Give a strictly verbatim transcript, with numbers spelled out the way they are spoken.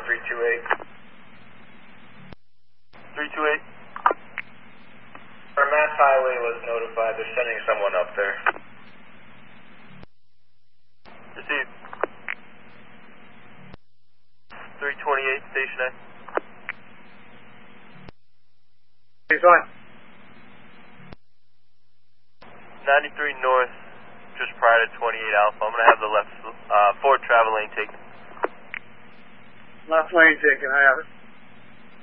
three two eight. three two eight. Our Mass Highway was notified. They're sending someone up there. Received. three twenty-eight, station A. He's on. ninety-three north, just prior to twenty-eight Alpha. I'm going to have the left, uh, forward travel lane taken. Left lane taken, I have it.